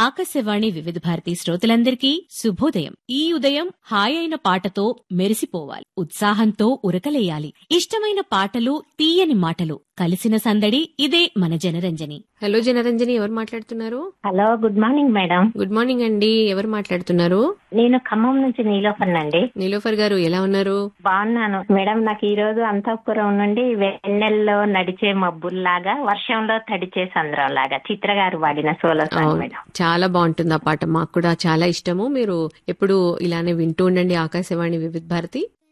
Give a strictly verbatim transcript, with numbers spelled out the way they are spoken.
ఆకాశవాణి వివిధ భారతి శ్రోతలందరికీ శుభోదయం. ఈ ఉదయం హాయ్ అయిన పాటతో మెరిసిపోవాలి, ఉత్సాహంతో ఉరకలేయాలి. ఇష్టమైన పాటలు, తీయని మాటలు కలిసిన సందడి ఇదే మన జనరంజని. హలో జనరంజని, ఎవరు మాట్లాడుతున్నారు? Hello, good morning madam. Good morning అండి. ఎవరు మాట్లాడుతున్నారు? నేను ఖమ్మం నుంచి నీలోఫర్ అండి. నీలోఫర్ గారు ఎలా ఉన్నారు? బాగున్నాను మేడం. నాకు ఈ రోజు అంతఃపురం నుండి వెన్నెల్లో నడిచే మబ్బుల్లాగా, వర్షంలో తడిచే సంద్రం లాగా చిత్ర గారు వాడిన సోలో సాంగ్ మేడం. చాలా బాగుంటుంది ఆ పాట, మాకు కూడా చాలా ఇష్టము. మీరు ఎప్పుడు ఇలానే వింటూ ఉండండి ఆకాశవాణి వివిధ భారతి.